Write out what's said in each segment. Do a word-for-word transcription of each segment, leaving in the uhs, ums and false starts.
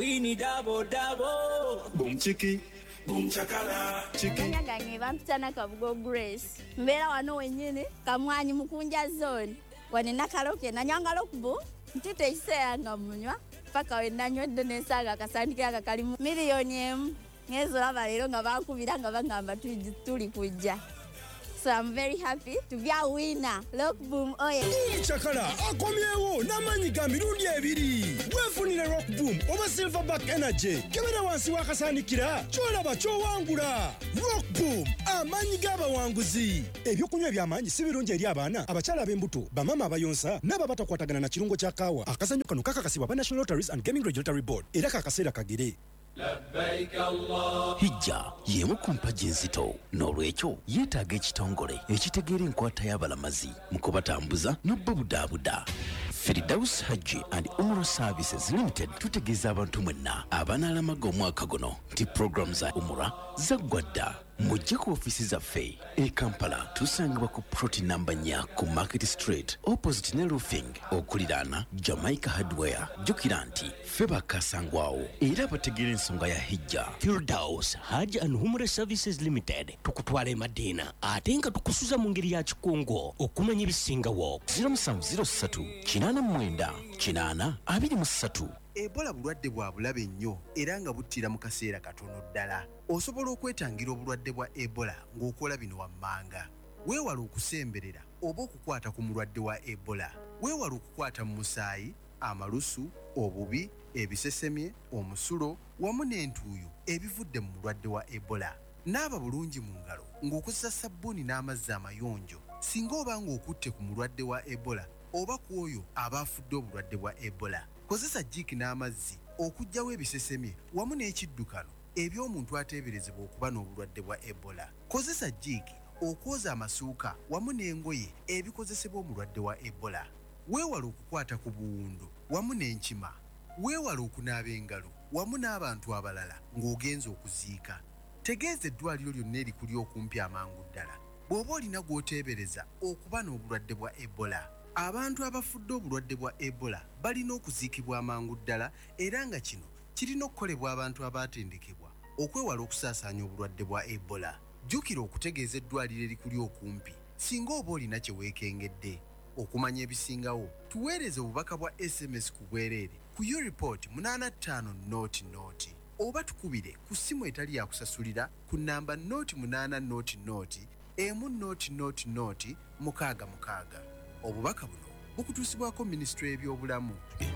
Ini double double. Boom chiki. Boom chakala. Chiki. Nyangange bampitana Kabugo Grace. Mbera wano wenyine kamwanyi mukunja zone. Wane nakaloke na nyangalo kubu. Ntite isea ngamunywa. Paka wenanyo dene saga kasandike akakali milioni emu. Ngezo lava lero nga bakubira nga bangamba tuli kujja. So I'm very happy to be a winner. Look boom oye. Chakala akomyewo namanyiga mirundi ebiri. Wefunire Rock Boom oba Silverback Energy. Kebera wansi wakasanikira. Chola cho wangula. Rock Boom amanyiga abawanguzi. Ebyokunywa byamanyi si birungi eri abaana abachala b'embuto bamama abayonsa n'ababata kwatagana na kirungo kya kawa. Akazanyo kano kakakasibwa ba National Lotteries and Gaming Regulatory Board. Era kakasera kagire. Labbaik Allah. Hijja yemu kumpaji nzito n'olwekyo yeetaaga ekitongole ekitegeera enkwata y'abalamazi mu kubatambuza n'obbobudaabuda. Firdaus Hajji and Umrah Services Limited tutegeeza abantu mwenna abanaalamaga omwaka guno nti program za Umrah zaggwadda. Mujje ku ofisi zaffe e Kampala tusangibwa ku ploti namba nnya ku Market Street opposite ne roofing okuliraana Jamaica Hardware. Jjukira nti ffe bakasangwawo era bategeera ensonga ya hijja. Firdaus Hajji and Umrah Services Limited tukutwala e Madina ate nga tukusuza mu ngeri ya kikungo okumanya ebisingawo. zero seven zero three kinaana mwenda kinaana abiri mu ssatu. Ebola bulwadde bwa bulabe nnyo era nga buttira mu kaseera katono ddala. Osobola okwetangira obulwadde bwa Ebola ng'okola bino wammanga. Weewala okusemberera oba okukwata ku mulwadde wa Ebola. Weewala okukwata mu musaayi, amalusu, obubi, ebisesemye, omusulo wamu n'entuuyo ebivudde mu mulwadde wa Ebola. Naaba bulungi mu ngalo ng'okozesa sabbuuni n'amazzi amayonjo singa oba ng'okutte ku mulwadde wa Ebola oba ku oyo abaafudde obulwadde bwa Ebola. Kozesa jjiiki n'amazzi okuggyawo ebisesemye wamu n'ekiddukano eby'omuntu ateeberezebwa okuba n'obulwadde bwa Ebola. Kozesa jjiiki okwoza amasuuka wamu n'engoye ebikozesebwa omulwadde wa Ebola. Weewala okukwata ku buwundo wamu n'enkima. Weewala okunaaba engalo wamu n'abantu abalala ng'ogenza okuziika. Tegeeza eddwaliro lyonna erikuli okumpi amangu ddala bw'oba olina gw'oteebereza okuba n'obulwadde bwa Ebola. Abantu abafudde obulwadde bwa Ebola balina okuziikibwa amangu ddala era nga kino kirina okukolebwa abantu abaatendekebwa okwewala okusaasaanya obulwadde bwa Ebola. Jjukira okutegeeza eddwaliro erikuli okumpi singa oba olina kye weekengedde. Okumanya ebisingawo tuweereze obubaka bwa S M S ku bwereere ku U-Report munana ttaano nooti nooti oba tukubire ku ssimu etali yakusasulira ku nnamba nooti munana nooti nooti emu nooti nooti nooti mukaaga mukaaga. Obubaka buno bukutuusibwako Ministry y'ebyobulamu.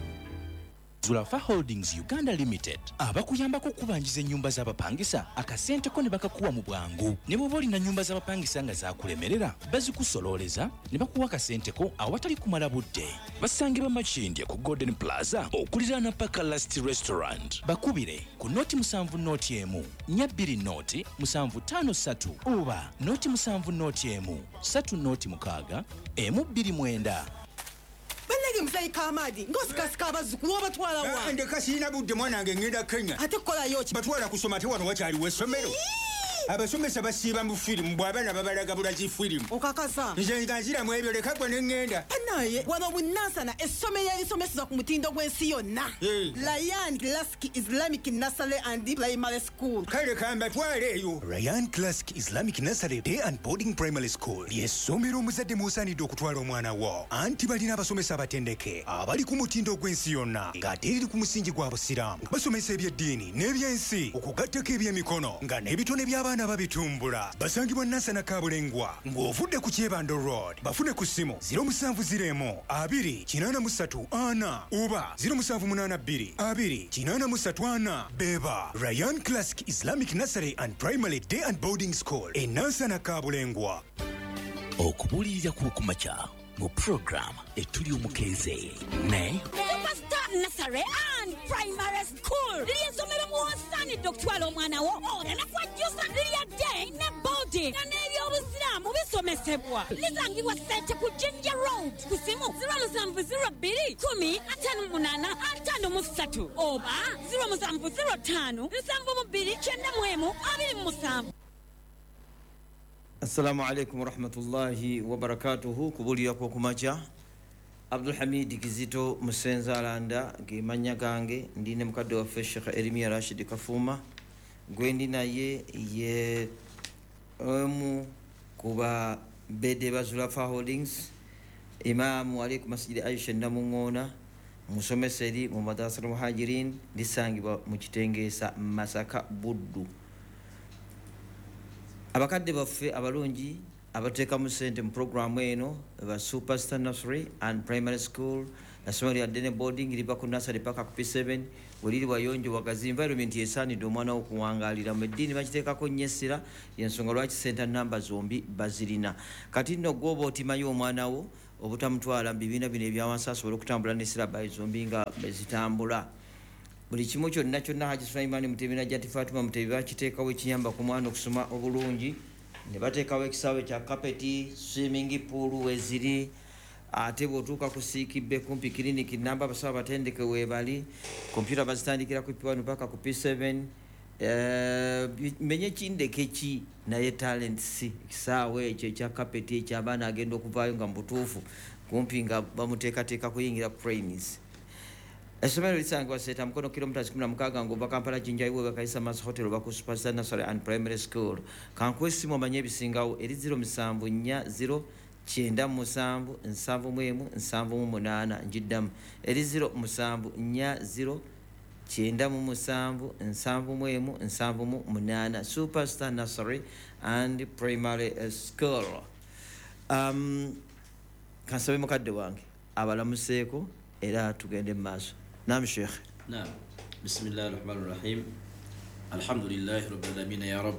Zulafa Holdings Uganda Limited abakuyambako okubanjiza ennyumba z'abapangisa akasenteko ne bakakuwa mu bwangu. Ne bw'oba olina nnyumba z'abapangisa nga zaakulemerera bazikusololeza ne bakuwa akasenteko awatali kumala budde. Basangibwa Makindye ku Golden Plaza okuliraana Paka Last Restaurant. Bakubire ku nooti musanvu nooti emu nnya bbiri nooti musanvu ttaano ssatu oba nooti musanvu nooti emu ssatu nooti mukaaga emu bbiri mwenda. Balege mzai kamadi ngosikasika abazukulu obatwala wa ndeka sina budde mwana nge ngenda Kenya ate kola yoki batwala kusoma te wano wakyali w'essomero. Abasomesa basiiba mu firimu bw'abaana babalaga bulaki firimu. Okakasa nze nga nziramu ebyo leka gwe ne ngenda. Naye wano bunansana essomero erisomeseza ku mutindo gw'ensi yonna. Ryan Classic Islamic Nursery and Primary School. Kale kamba twale eyo. Ryan Classic Islamic Nursery Day and Boarding Primary School ly'essomero omuzadde musaanidde okutwala omwana wo. Anti balina abasomesa abatendeke abali ku mutindo gw'ensi yonna ng'ate eri ku musingi gwa busiraamu. Basomesa ebyeddiini n'ebyensi okugattako ebyemikono nga n'ebitone by'abaana babitumbula. Basangibwa Nansana Kabulengwa ng'ovudde ku Kyebando Road. Bafune ku ssimu zero seven zero emu abiri kinaana mu ssatu ana oba zero seven munana bbiri abiri kinaana mu ssatu ana. Beba Ryan Classic Islamic Nursery and Primary Day and Boarding School e Nansana Kabulengwa. Okubulirira ku kumakya mu program etuli omukeeze ne Superstar Nursery and Primary School. Lyensomero muwasaanidde okutwala omwana wo olanakwajjusa lirya day ne boarding nga n'ebyobusiraamu bisomesebwa. Lisangibwa Ssente ku Jinja Road ku ssimu zero seven zero two kumi ataano munaana ataano mu ssatu oba zero seven zero five nsanvu mu bbiri kyenda mu emu abiri mu musanvu. Assalamu alaikum warahmatullahi wabarakatuhu. Kubulira kwa kumacha Abdul Hamid Kizito Musenza Landa gemanya gange ndine mukadde waffe Sheikh Elimia Rashid Kafuma gwendi naye ye omu kuba bede bazulafa holdings Imam wali ku Masjid Aisha Namungona musomeseri mu madrasa muhajirin lisangibwa mu Kitengesa Masaka Buddu. Abakadde baffe abalungi abateeka mu ssente mu programu eno ba Superstar Nursery and Primary School nasomero ya Dene Boarding liba ku nursery paka ku P seven weliri wayonjo wagazi environment yesaanidde omwana wo kuwangaalira mu eddiini bakiteekako nnyo essira y'ensonga lwaki center number zombi bazirina. Kati nno gwoba otimanyi omwana wo obutamutwala mu bibiina bino ebyawansi asobole okutambula n'essirabayi zombi nga bezitambula. Buli kimu kyonna kyonna Haji Sulaiman Mutebi na Jati Fatuma Mutebi bakiteekawo ekiyamba ku mwana okusoma obulungi ne bateekawo ekisaawe kya kapeti swimming pool weziri ate bw'otuuka ku Siikibbe kumpi kiriniki namba basaba batendeke weebali kompyuta bazitandikira ku P one paka ku P seven menye kindeke ki naye talent si ekisaawe ekyo ekya kapeti eky'abaana agenda okuvaayo nga mu butuufu kumpi nga bamuteekateeka kuyingira praines. Esomero lisangibwa Seeta Mukono kilomita kumi na mukaaga ng'ova Kampala Jinja Highway Kaisa Mas Hotel oba ku Superstar Nursery and Primary School. Kankuwe essimu omanye ebisingawo eri zero musanvu nnya zero kyenda musanvu nsanvu mu emu nsanvu mu munaana njiddamu eri zero musanvu nnya zero kyenda mu musanvu nsanvu mu emu nsanvu mu munaana. Superstar Nursery and Primary School. Um, kansabe mukadde wange abalamuseeko era tugende mu maaso. نعم شيخ. نعم بسم الله الرحمن الرحيم الحمد لله رب العالمين يا رب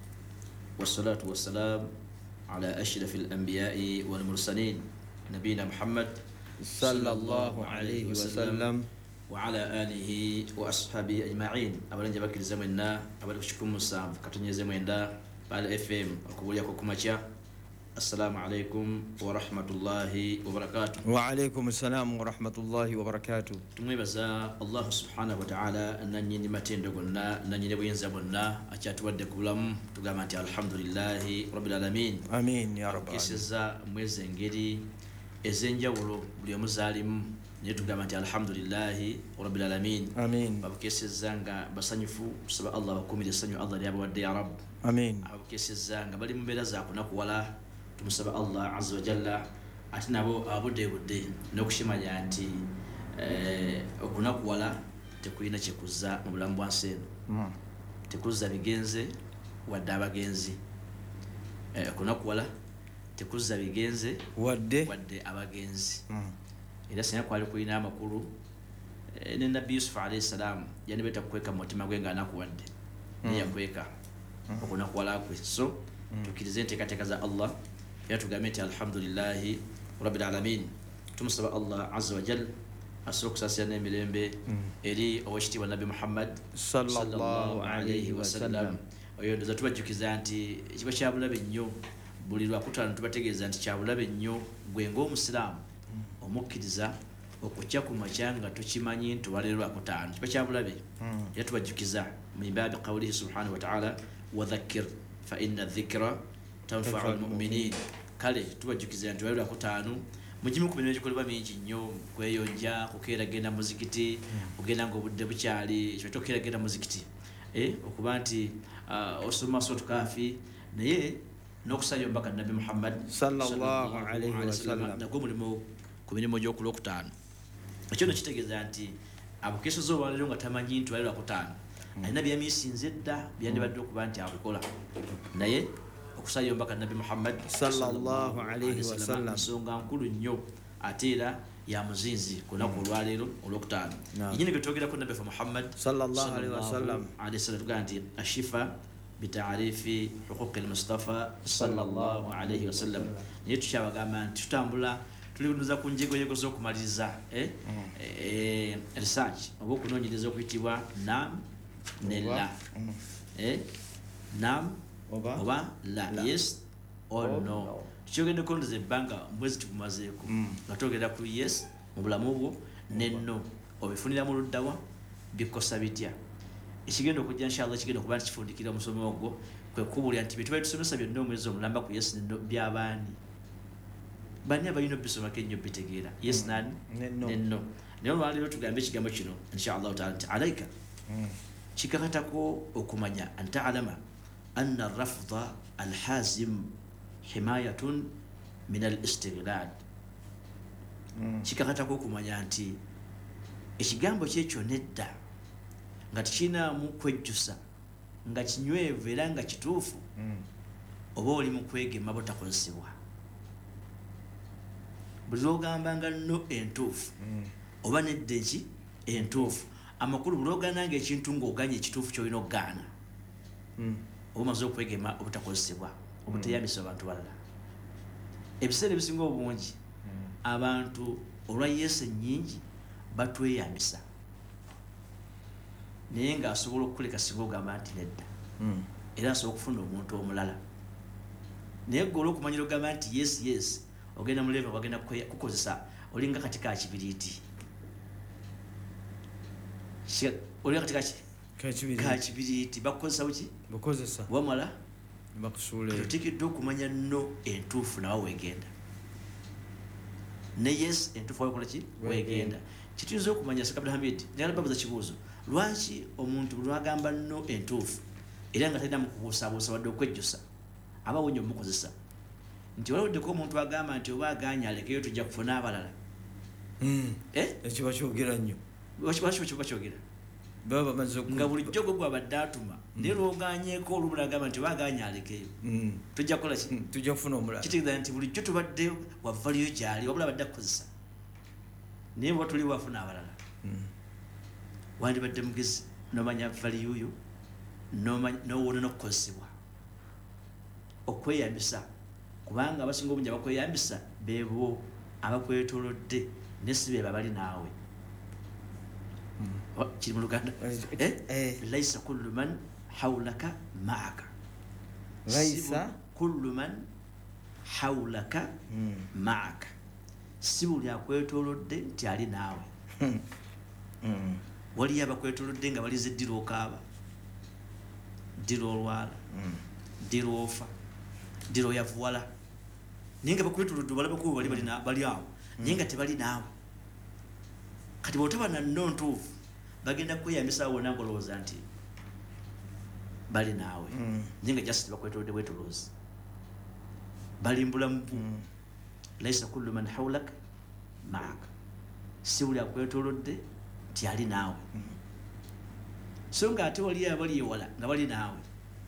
والصلاة والسلام على أشرف الأنبياء والمرسلين نبينا محمد صلى الله عليه وسلم وعلى آله وأصحابه أجمعين. أولا جبك الزمننا أولا شكم مسام كتني زمننا على إف إم الكبولية كوكوماتيا. السلام عليكم ورحمة الله وبركاته. وعليكم السلام ورحمة الله وبركاته. tumwebaza Allah subhanahu wa ta'ala nanyi matendo gonna nanyi buyinza bonna akyatuwadde ku bulamu tugamba nti alhamdulillahi rabbil alamin. Amin ya rabbal alamin. Kiseza mwezi engeri ezenjawulo buli omuzaalimu naye tugamba nti alhamdulillahi rabbil alamin. Amin. Babukeseza nga basanyufu tusaba Allah bakumire essanyu Allah lyabawadde ya rabb. Amin. Abukeseza nga bali mu mbeera za kunakuwala tumusaba Allah azza wa jalla ate nabo abudde budde n'okushimanya nti eh, okunakuwala tekulina kyekuzza mu bulamu bwa nsi eno. Mm. Tekuzza bigenze wadde abagenzi. Eh, okunakuwala tekuzza bigenze wadde wadde abagenzi. Mm. Era singa kwali kulina amakulu eh, ne Nabbi Yusuf alayhi salaam yanibeta kukweka mu mutima gwe nga anakuwadde naye Mm. yakweka Mm. okunakuwala kwe. So Mm. tukirize enteekateeka za Allah era tugambe nti alhamdulillahi rabbil alamin. Tumusaba Allah azza wa jalla asobola okusaasira n'emirembe eri owekitiibwa Nabbi Muhammad sallallahu alayhi wa sallam. Oyo ndoza tubajjukiza nti ekiba kya bulabe nnyo buli lwakutaano tubategeeza nti kya bulabe nnyo gwe ng'omusiraamu omukkiriza okujja ku makya nga tukimanyi nti olwaleero lwakutaano kiba kya bulabe. Era tubajjukiza min baabi qawlihi subhanahu wa ta'ala wadhakkir fa inna dhikra tanfa'u almu'minin. Kale tubajjukiza nti olwaleero lwakutaano mugimu ku mirimu egikolebwa mingi nnyo kweyonja kukeera genda muzikiti kugenda ng'obudde bukyali ekyo tokeera genda muzikiti eh, okuba nti uh, osoma sotu kaafi naye n'okusaayo mbaka Nabbi Muhammad sallallahu alayhi wa sallam nagwo mulimu ku mirimu gy'okulwokutaano. Ekyo no kitegeeza nti abukeeseza olwaleero nga tamanyi nti olwaleero lwakutaano alina byemiisinze dda byandibadde okuba nti abukola naye okusaayo mbaka Nabbi Muhammad sallallahu alayhi wa sallam nsonga nkulu nnyo ate era ya muzinzi ku lunaku olwaleero olwokutaano. Yenyini gwe twogerako Nabbi Muhammad sallallahu alayhi wa sallam alayhi salatu tugaa nti ashifa bitaarifi huquqi al-Mustafa sallallahu alayhi wa sallam. Naye tukyabagamba nti tutambula tulibunuza ku njegoyego z'okumaliriza eh? eh, research oba okunoonyereza okuyitibwa nam ne la eh? nam oba, oba la, la. Yes or oh, no, no. Tukyogenda okulondeza ebbanga mwezi tukumazeeko nga twogera ku yes mu bulamu bwo ne no obifunira mu luddawa bikosa bitya. Ekigenda okujja inshallah kigenda okuba nti kifundikira omusomi ogwo kwe kubulya nti bye tubaali tusomesa byonna omwezi omulamba ku yes ne no by'abaani bani abalina obisomako ennyo bitegeera yes nani nenno naye olwaleero tugambe ekigambo kino inshallah taala nti alaika kikakatako okumanya an taalama anna rafda alhazim himayatun min al-istighlal kikakatako okumanya nti ekigambo kyekyo nedda nga tekinaamu kwejjusa nga kinywevu era nga kituufu oba oli mu kwegema butakozesebwa buli lwogamba nga no entuufu oba nedda eki entuufu amakulu buli lwogana nga ekintu ng'oganya ekituufu kyolina okugaana oba omaze okwegema obutakozesebwa obuteyambisa abantu balala ebiseera ebisinga obungi abantu olwa yesu ennyingi batweyambisa naye ng'asobola okukuleka singa ogamba nti nedda era asobola okufuna omuntu omulala naye gwe olw'okumanyira ogamba nti yes yes ogenda mu leva wagenda kukozesa olinga kati ka kibiriiti olinga kati ka kibiriiti bakukozesa buki wamala oteekeddwa okumanya nno entuufu nawe wegenda ne yes entuufu wawe kolaki wegenda kituyinza okumanya Sheikh Abdul Hamid naye babuza kibuuzo lwaki omuntu lwagamba nno entuufu era nga talina mu kubuusaabuusa wadde okwejjusa aba wenye omukozesa nti walawoddeko omuntu agamba nti oba aganya alekeyo tujja kufuna abalala ekyo bakyogera nnyo lwaki bakyogera nga bulijjo gwe gwabadde atuma naye lwoganyeeko olubula agamba nti oba aganya alekeyo tujja kukola ki tujja kufuna omulala kitegeeza nti bulijjo tubadde wavaliyo gyali wabula badde akukozesa naye bwe tuli wafuna abalala wandibadde mugezi nomanya valiyuyo nowona n'okukozesebwa okweyambisa kubanga abasinga obungi abakweyambisa beebo abakwetolodde ne si beebo abali naawe kiri mu Luganda laisa kullu man hawlaka maaka laisa kullu man hawlaka maaka si buli akwetolodde nti ali naawe waliyo abakwetolodde nga balize ddira okaaba ddira olwala ddira ofa ddira oyavuwala naye nga bakwetolodde balabakubo bali bali awo naye nga tebali naawe kati bwotaba nanno ntuufu bagenda kweyambisa wona ngolowooza nti bali naawe naye nga just bakwetolodde bwetoloozi balimbula mbu laisa kullu man hawlak maaka si buli akwetolodde nti ali naawe so nga ate waliyo abali ewala nga bali naawe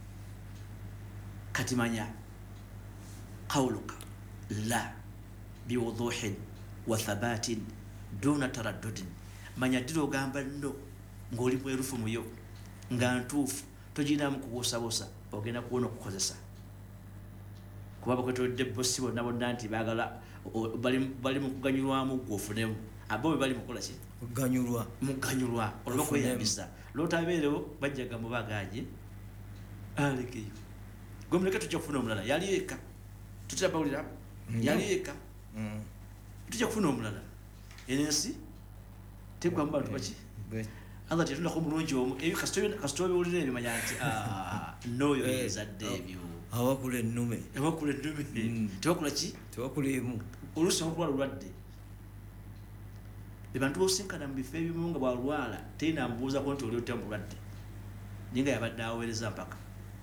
kati manya qawluka la biwuduhin wa thabatin duna taraddudin manya ddira ogamba nno ng'oli mwerufu muyo nga ntuufu togirinamu kubuusabuusa ogenda kuwona okukozesa kuba bakwetolodde bosi bonna bonna nti baagala bali mu kuganyulwamu gwe ofunemu abo be bali mukola ki muganyulwa muganyulwa olwo kweyambisa lwotabeerewo bajjaga mu baganye alekeyo gwe muleke tujja kufuna omulala yali eka tutera bawulira yali eka tujja kufuna omulala enensi tegwamu bantu baki Allah tetundako omulungi omu ebyo kasita obiwulira ebyo manya nti nooyo ezadde ebyo awakula ennume awakula ennume tewakula ki tewakula emu oluusi okulwala olwadde bebantu bosinkana mu bifo ebimu nga bwalwala terina mubuuzako nti oli otya mulwadde naye nga yabadde aweereza mpaka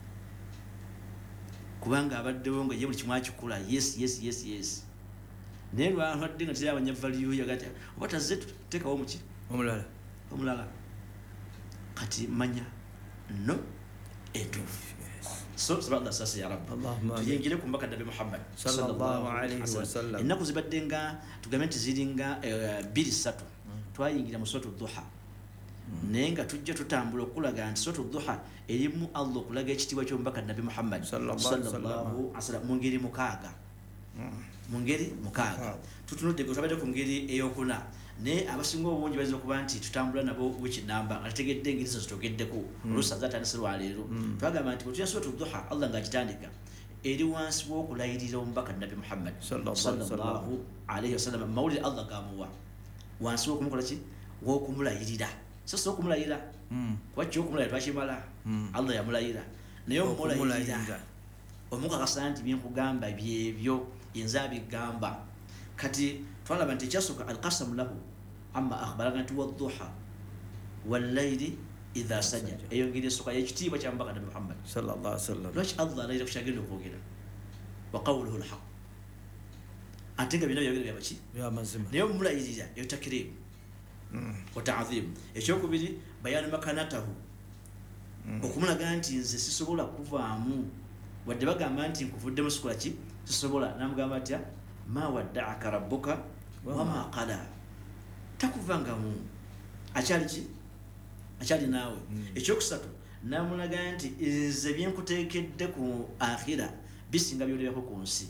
kubanga abaddewo nga ye buli kimu akikula yes yes yes yes naye lwalwadde nga teri abanya valiyuyo agati oba tazze tuteekawo muki omulala omulala kati manya no entuufu so saballa sasa ya rabbi tuyingire ku mbaka nabi Muhammad sallallahu alaihi wasallam ennaku zibadde nga tugambe nti ziringa bbiri ssatu twayingira mu suratu duha naye nga tujja tutambula okulaga nti suratu duha erimu Allah okulaga ekitiibwa ky'omubaka nabi Muhammad sallallahu alaihi wasallam mu ngeri mukaaga mu ngeri mukaaga tutunudde tutabadde ku ngeri eyokuna naye abasinga obungi bayinza okuba nti tutambula nabo wikinamba nga tutegedde engeri zo zitogeddeko oluusi azatandise lwaleero twagamba nti bwetulya suratu duha Allah ng'agitandika eri wansi w'okulayirira omubaka nabi Muhammad sallallahu alaihi wasallam mawulire Allah gamuwa wansi w'okumukola ki w'okumulayirira so so okumulayira kuba kyo okumulayira twakimala Allah yamulayira naye omumulayirira omukakasa nti byenkugamba byebyo yenza abigamba kati twalaba nti kyasooka alqasamu lahu amma akhbaraga nti wadduha wallayli idha saja eyo ngeri esooka yekitiibwa kyamubaka nabi muhammad sallallahu alaihi wasallam lwaki allah alayira ku kyagenda okwogera wa qawluhu alhaq ate nga bina byogera byabaki byamazima naye omulayirira eyo takirimu wa ta'dhimu ekyokubiri bayanu makanatahu okumulaga nti nze sisobola kuvaamu wadde bagamba nti nkuvuddemu sikola ki sisobola namugamba atya ma wadda'aka rabbuka wama qala takuvangamu akyali ki akyali naawe ekyokusatu namulaga nti nze byenkuteekedde ku akhira bisinga byolebako ku nsi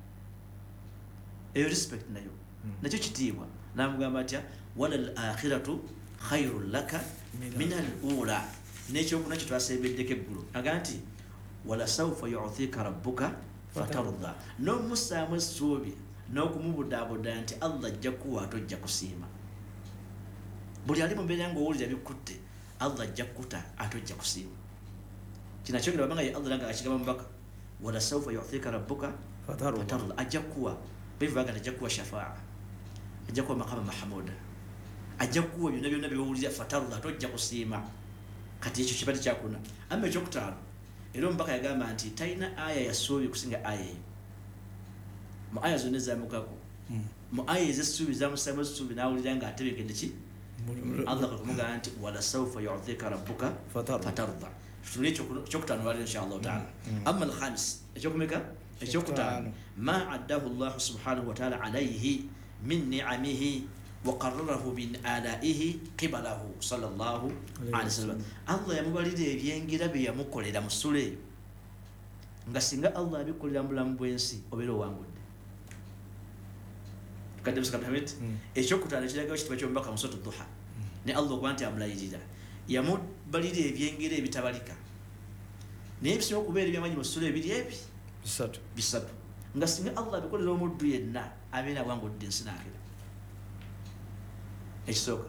eyo respect nayo nakyo kitiibwa namugamba atya wala al akhiratu khairun laka min al ula nekyokuna kye twasembeddeko eggulu aga nti wala saufa yu'thika rabbuka fatarda n'omusaamu essuubi n'okumubudaabuda nti allah ajja kuwa tojja kusiima buli ali mu mbeera ng'owulira bikutte allah ajja kukuta atojja kusiima kino kyogera bamanga ye allah nga akigamba mubaka wala saufa yu'thika rabbuka fatarda ajja kuwa bivaga ajja kuwa shafaa ajja kuwa maqama mahmuda ajja kuwa byonna byonna byowulira fatarda tojja kusiima kati ekyo kibadde kyakuna amma ekyokutaano era omubaka yagamba nti talina aya yassuubi kusinga aya eyo mu aya zonna ezamukako mu aya ezessuubi zamusaamu essuubi nawulira nga atebengedde ki allah kakumugamba nti wala saufa yu'thika rabbuka fatarda tuli ekyokutaano wali inshallah taala amma alkhamis ekyokumeka ekyokutaano ma addahu llahu subhanahu wataala alayhi min ni'amihi وقرره من آلائه قبله صلى الله عليه وسلم الله yamubalira ebyengira bye yamukolera mu ssula eyo nga singa allah abikolera mu bulamu bw'ensi obeera owangudde tukadde musaka Muhammad ekyokutaano kiragawo kitibwa ky'omubaka mu suratu duha ne allah okuba nti amulayirira yamubalira ebyengira ebitabalika naye bisinga okubeera ebyamanyi mu ssula ebiri ebi bisatu bisatu nga singa allah abikolera omuddu yenna abeera awangudde ensi n'akhira ekisooka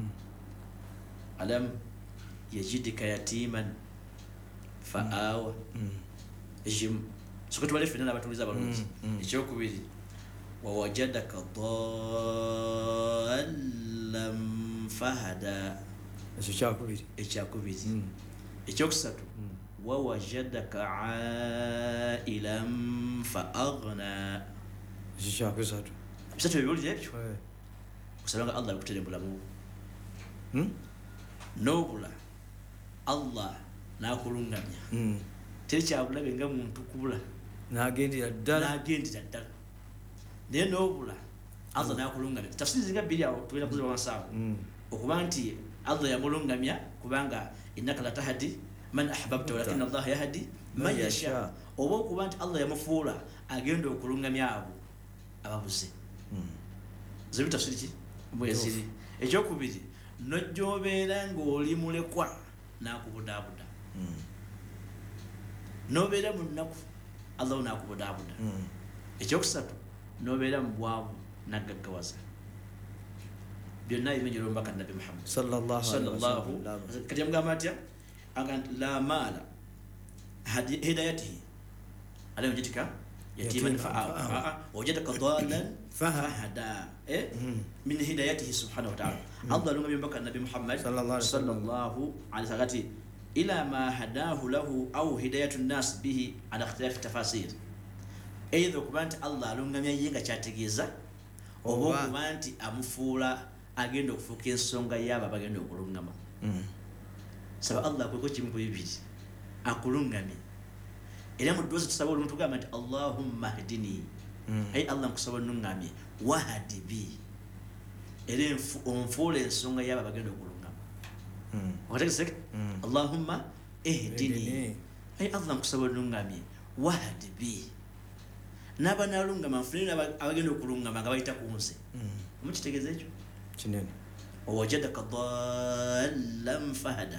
alam yajidika yatiman fa awa ekimu soka tubale ffenna n'abatuliza abalungi ekyokubiri wawajadaka dallan fahada ekyo kyakubiri ekyakubiri ekyokusatu wawajadaka ailan fa aghna ekyo kyakusatu bisatu ebiwulire ebyo kusabanga allah bikutere mulamu nobula allah nakulungamya teri kyabulabe nga muntu kubula nagendera ddala nagendera ddala naye nobula allah nakulungamya tafsiri zinga bbiri awo tugenda kuziba wansaako okuba nti allah yamulungamya kubanga innaka latahdi man ahbabta walakina allah yahdi man yasha oba okuba nti allah yamufuula agenda okulungamya abo ababuze zibi tafsiri ki bweziri ekyokubiri nojjobeera ng'oli mulekwa nakubudaabuda nobeera mu nnaku allah nakubudaabuda ekyokusatu nobeera mu bwavu naggaggawaza byonna bimenyera omubaka nabi muhammad sallallahu kati yamugamba atya la maala hidayatihi alayo jitika yatiman fa'awa wajadaka dalan fahada eh min hidayatihi subhanahu wa ta'ala allah lunga bimbaka nabi muhammad sallallahu alaihi wasallam ila ma hadahu lahu aw hidayatu an-nas bihi ala ikhtilaf tafasir either kubanti allah lunga myenga kyategeeza oba kubanti amufuula agenda okufuka ensonga yaba bagenda okulungama saba allah kweko kimu ku bibiri akulungame era mu ddozi tusaba olumuntu gamba nti allahumma hdini ay allah nkusaba nungamye wahadi bi era onfuula ensonga yaba bagenda okulungama okategese allahumma ihdini ay allah nkusaba nungamye wahadi bi naba nalungama nfune abagenda okulungama nga bayita ku nze omukitegeeza ekyo kinene wawajadaka dallan fahada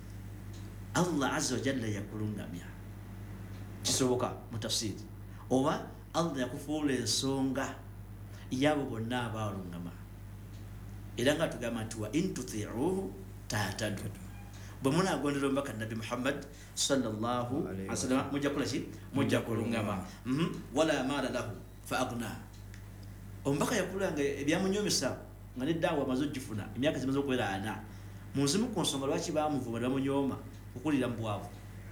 allah azza wa jalla yakulungamya kisoboka mu tafsiri oba allah yakufuula ensonga yabo bonna abalungama era nga tugamba nti wa in tuti'uhu tahtadu bwe munagondera omubaka nabi muhammad sallallahu alaihi wasallam mujja kukola ki mujja kulungama wala maala lahu fa aghna ombaka yakulanga ebyamunyomesa nga neddawa amaze ogifuna emyaka zimaze okubeera ana munzimu ku nsonga lwaki bamuvuma ne bamunyoma okulira mu bwavu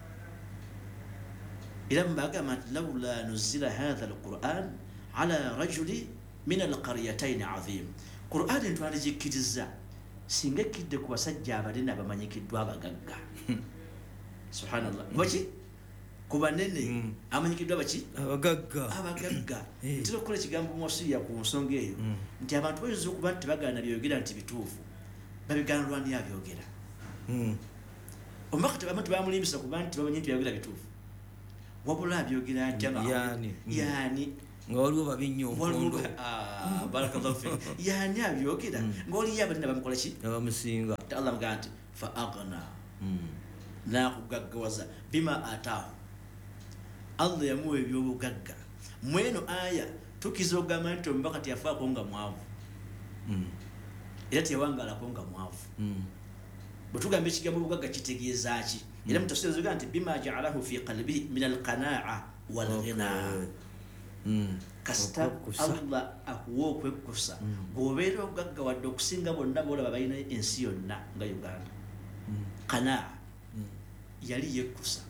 era mbagamba nti lawla nuzila hatha alquran ala rajuli min alqaryataini azim quran ntwandigikkiriza singa ekkidde ku basajja abanene abamanyikiddwa abagagga subhanallah baki ku banene amanyikiddwa baki abagagga abagagga ntera okukola ekigambo mwosiya ku nsonga eyo nti abantu bayinza okuba nti bagaana byogera nti bituufu babigana lwani abyogera ombaka tebamu tebamulimbisa kuba nti bamanyi nti byogera bituufu wabula abyogera ntya yani yani nga waliwo babinyo omukondo barakallahu fik yani abyogera ng'oliyo abalina bamukola ki abamusinga Allah mugamba nti fa aghna nakugaggawaza bima ataahu Allah yamuwa ebyobugagga mweno aya tukiza okugamba nti omubaka teyafaako nga mwavu era teyawangalako nga mwavu bwe tugamba ekigambo obugagga kitegeeza ki era mutafsiri zoga nti bima ja'alahu fi qalbihi min alqanaa walghina kasita Allah akuwa okwekkusa bw'obeera obugagga wadde okusinga bonna boolaba balina ensi yonna nga Uganda qanaa yali yekkusa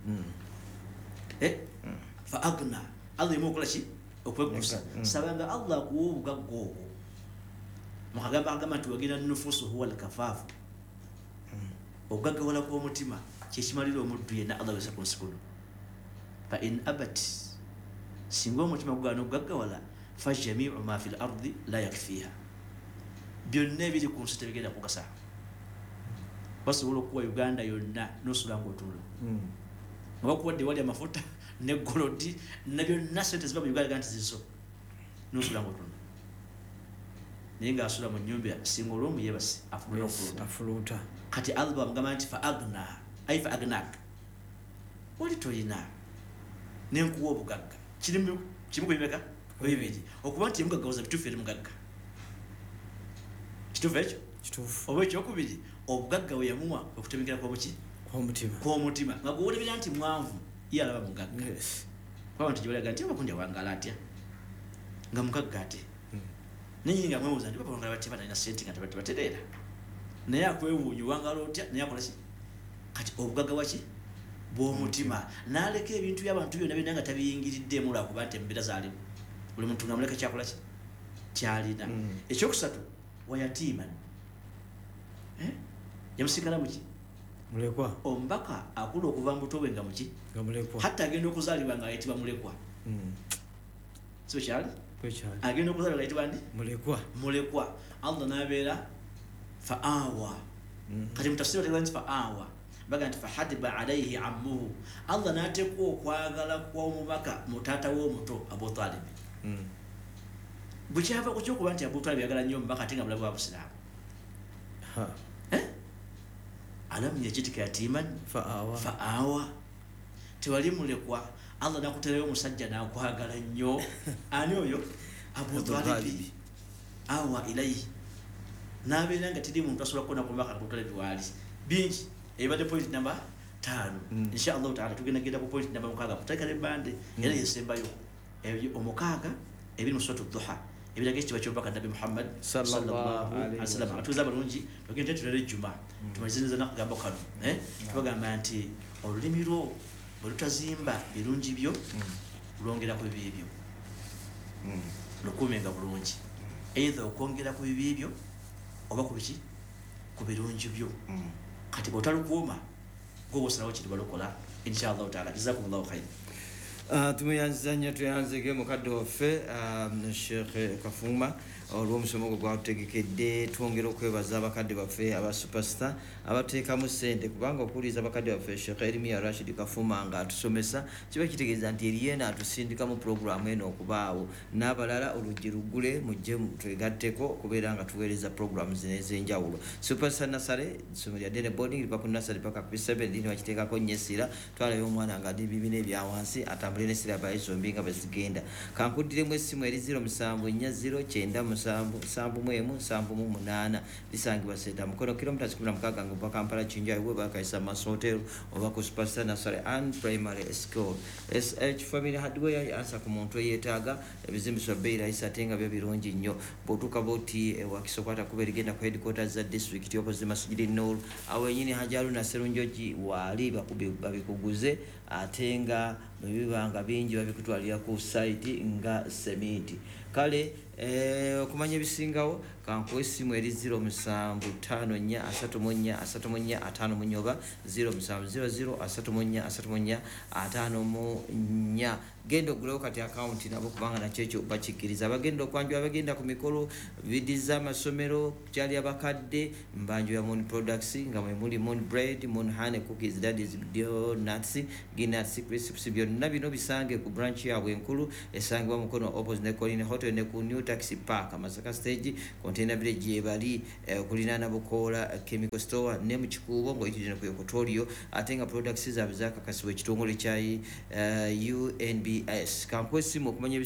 fa agna Allah yemu okola ki okwekkusa sabanga Allah akuwa obugagga obwo mukagamba agamba nti wagira nufusu huwa alkafaafu okugaggawala kw'omutima kyekimalira omuddu yenna Allah wesa ku nsi kuno fa in abat singa omutima gugaana okugaggawala fa jamiu ma fi l ardi la yakfiha byonna ebiri ku nsi tebigenda kugasa basobola okuwa Uganda yonna nosula ngaotunula nga bakuwadde wali amafuta ne golodi ne byonna sente ziba mu Uganda nti zizo nosula ngaotunula naye ngaasula mu nnyumba singa olw'omu yebasi afuluuta kati Allah bamugamba nti fa agna ay fa agnak wali toyina nenkuwa obugagga kirimu kimu kubimeka bibiri okuba nti yemugaggawaza bituufu eri mugagga kituufu ekyo kituufu oba ekyokubiri obugagga we yamuwa okutemekera kw'omuki kw'omutima kw'omutima nga gwolebera nti mwanvu ye alaba mugagga kwaba nti gyolaga nti abakunja wangala atya nga mugagga ate nenyini nga mwebuuza nti bapawangala batya balina sente nga tebatereera naye akwewuunya wangala otya naye akola ki kati obugagga waki bw'omutima n'aleka ebintu by'abantu byonna byonna nga tabiyingiriddemu lwakuba nti embeera zaalimu buli muntu nga muleka kyakola ki kyalina ekyokusatu wayatiiman yamusigala muki mulekwa omubaka akula okuva mu buto bwe nga muki nga mulekwa hatta agenda okuzaalibwa nga ayitibwa mulekwa so kyali agenda okuzaalibwa nga ayitibwa ndi mulekwa mulekwa Allah n'abeera fa awa kati mutafsiri bategeeza nti fa awa baga nti fa hadiba alayhi ammuhu Allah n'ateekwa okwagala kw'omubaka mu taata w'omuto Abu Talib bukyava ku kyokuba nti Abu Talib yagala nnyo omubaka ate nga bulabu bwa busiraamu alam yajitika yatiman fa awa fa awa tewali mulekwa Allah nakuterayo omusajja n'akwagala nnyo ani oyo Abu Talib awa ilayhi n'abeera nga tiri muntu asobola kukoona ku mubaka Abu Talib waali bingi ebadde point number tano inshallah taala tugenda genda ku point number mukaaga kuteka ne bande era yesembayo omukaaga ebiri mu suratu Duha ebiraga ekitiibwa ky'omubaka Nabi Muhammad sallallahu alaihi wasallam atuuza abalungi tugende tulere ejjuma tumaliziriza n'akagambo kano tubagamba nti olulimi lwo bwe lutazimba birungi byo lwongera ku bibi byo lukuumenga bulungi either okwongera ku bibi byo oba ku biki ku birungi byo kati bw'otalukuuma gw'obosalawo kiri balukola inshallah taala jazakumullahu khair tumuyanziza nnyo tuyanzege mukadde waffe Sheikh Kafuma olw'omusomo gwe gwatutegekedde twongera okwebaza abakadde baffe aba superstar abateekamu ssente kubanga okuwuliriza abakadde baffe Sheikh Erimia Rashid Kafuma nga atusomesa kiba kitegeeza nti eriyeena atusindika mu puroguramu eno okubaawo n'abalala oluggi luggule mujje twegatteko okubeera nga tuweereza puroguramu zino ez'enjawulo superstar nasale ssomero lya Dene boarding liva ku nasale paka ku seven lini bakiteekako nnyo essira twalayo omwana nga ali bibina ebya wansi atambulire n'essira bayo zombi nga bwe zigenda kankuddiremu essimu eri zero musanvu nnya zero kyenda musanvu nsanvu mu emu nsanvu mu munaana lisangibwa Senta Mukono kilomita kumi na mukaaga ng'ova Kampala Kinjai weeba Kaisa Mass Hotel oba ku Superstar Nursery and Primary School. S H Family Hardware yansa ku muntu eyeetaaga ebizimbiswa bbeeyi rahisi ate nga byo birungi nnyo. Bw'otuuka bw'oti ewakisokwata kuba erigenda ku headquarters za district opposite Masjidi Noor awo yennyini Hajji Haruna Sserunjogi waali babikuguze ate nga bwe biba nga bingi babikutwalira ku site nga semiti. Kale eh, okumanya ebisingawo kankuwa essimu eri zero musanvu ttaano nnya asatu mu nnya asatu mu nnya ataano mu nnya oba zero musanvu zero zero asatu mu nnya asatu mu nnya ataano mu nnya. Genda ogulewo kati akawunti nabo kubanga nakyo ekyo bakikkiriza. Abagenda okwanjula abagenda ku mikolo vidi z'amasomero kyali abakadde mbanjo ya Moon Products nga mwe muli Moon Bread, Moon Honey Cookies, Daddy's Donuts, Guinness Crisps byonna bino bisange ku branch yaabwe enkulu esangibwa Mukono opposite ne Colin Hotel ne ku New Taxi Park Masaka Stage Container Village ebali okulinaana Bukola Chemical Store ne mu Kikuubo ng'oyitiriza ku Equatorio ate nga products zaabwe zaakakasibwa ekitongole kya U N B S. Kankwesimu okumanya